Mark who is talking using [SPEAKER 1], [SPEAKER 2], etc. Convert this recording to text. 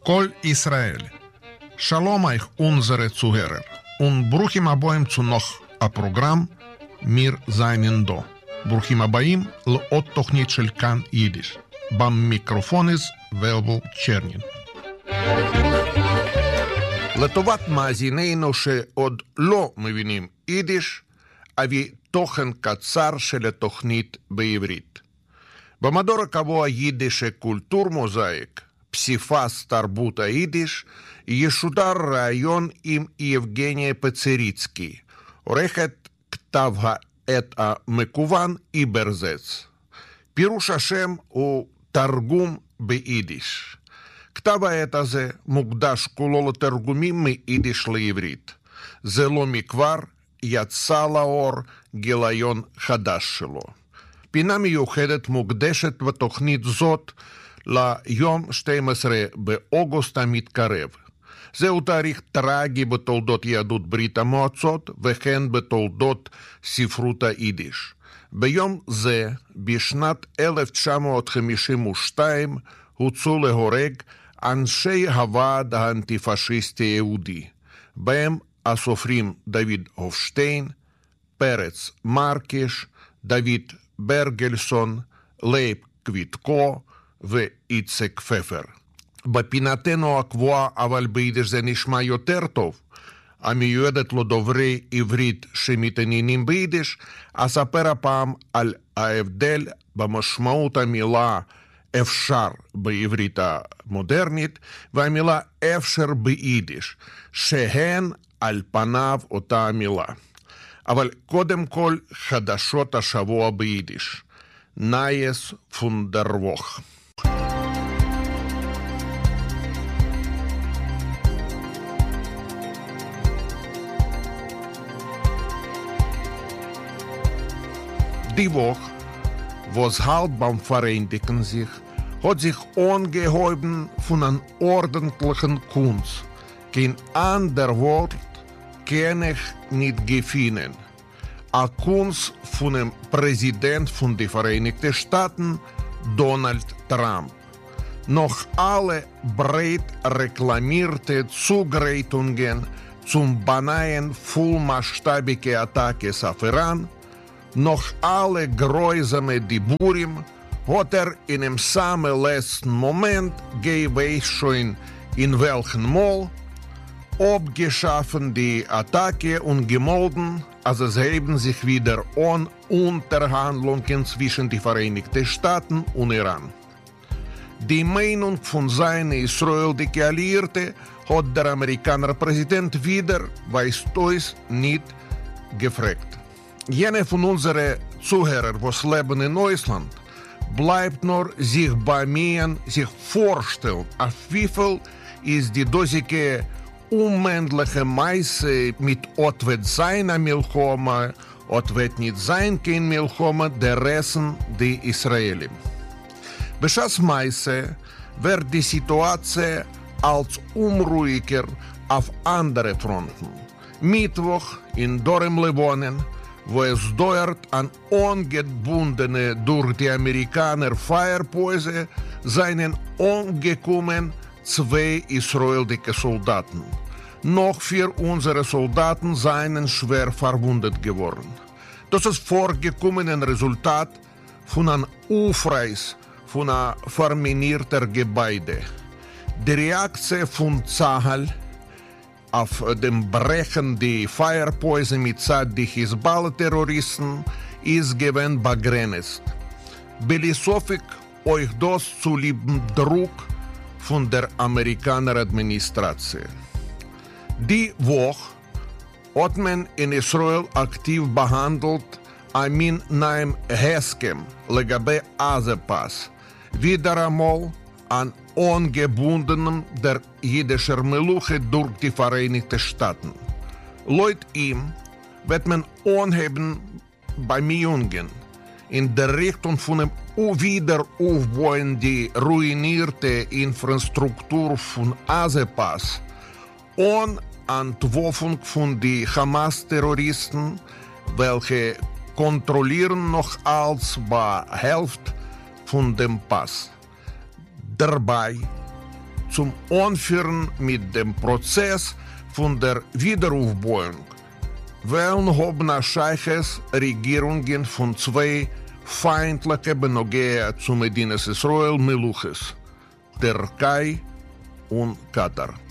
[SPEAKER 1] Kol Israel. Shalom euch unsere Zuhörer und bruchim הבאים zu noch הפרוגרם מיר זיינן דו. ברוכים הבאים לעוד תוכנית של כאן יידיש. במיקרופוניס ולבו צ'רנין. לטובת מאזינינו שעוד לא מבינים יידיש, אביא תוכן קצר של התוכנית בעברית. במדור הקבוע יידיש קולטור מוזאיק, פסיפס תרבות היידיש, ישודר ראיון עם יבגניה פצריצקי, עורכת כתב העת המקוון איברזץ. פירוש השם הוא תרגום ביידיש. כתב העת הזה מוקדש כולו לתרגומים מיידיש לעברית. זה לא מכבר יצא לאור גיליון חדש שלו. פינה מיוחדת מוקדשת בתוכנית זאת ליום 12 באוגוסט המתקרב. זהו תאריך טרגי בתולדות יהדות ברית המועצות וכן בתולדות ספרות היידיש. ביום זה, בשנת 1952, הוצאו להורג אנשי הוועד האנטי-פשיסטי היהודי, בהם הסופרים דוד הופשטיין, פרץ מרקש, דוד ברגלסון, לייב קוויטקו ואיצק פפר. בפינתנו הקבועה, אבל ביידיש זה נשמע יותר טוב, המיועדת לדוברי עברית שמתעניינים ביידיש, אספר הפעם על ההבדל במשמעות המילה אפשר בעברית המודרנית והמילה אפשר ביידיש, שהן על פניו אותה המילה. אבל קודם כל חדשות השבוע ביידיש. נייס פון דר ווך. Die Woche, was halt beim Vereinigten sich, hat sich angehoben von einer ordentlichen Kunst. Kein anderer Wort kann ich nicht gefunden. A Kunst von dem Präsident von den Vereinigten Staaten, Donald Trump. Noch alle breit reklamierte Zugreitungen zum Banaien vollmaßstabige Attackes auf Iran, noch alle grausame Diburim, hat in dem samen letzten Moment, weiß schon in welchem Mal, abgeschaffen die Attacke und gemolden, als es heben sich wieder an Unterhandlungen zwischen den Vereinigten Staaten und Iran. Die Meinung von seinen israelischen Alliierten hat der amerikanische Präsident wieder, weiß uns, nicht gefragt. Jene von unseren Zuhörern, die leben in Deutschland, bleibt nur sich bemühen, sich vorstellen, auf wie viel ist die dosige unmännliche Masse mit Otwet sein am Milchoma, Otwet nicht sein kein Milchoma, der Resten die Israelim. Beschas Masse wird die Situation als unruhiger auf andere Fronten. Mittwoch in Dorem Levonen, wo es dort an ungebundene durch die Amerikaner Feierpäuse seien angekommen 2 israelische Soldaten. Noch 4 unserer Soldaten seien schwer verwundet geworden. Das ist vorgekommenen Resultat von einem Aufreiß von einem verminierten Gebäude. Die Reaktion von Zahal auf dem Brechen die Feierpäuse mit die Hisbollah-Terroristen ist gewinn begrenzt. Belisofik euch das zu lieben Druck von der amerikanischen Administration. Die Woche hat man in Israel aktiv behandelt Amin Naim Heskem legabe Azepas, wieder einmal an ungebundenem der jüdischen Meluche durch die Vereinigten Staaten. Laut ihm wird man anheben Bemühungen in der Richtung von dem Wiederaufbauen die ruinierte Infrastruktur von Azepas und Entwurfung von den Hamas-Terroristen, welche kontrollieren noch als bei Hälfte von dem Pass. Dabei zum Anführen mit dem Prozess von der Wiederaufbauung. Während haben Scheiches Regierungen von zwei feindlichen Benogea zu Medinas Israel Meluches, Türkei und Katar.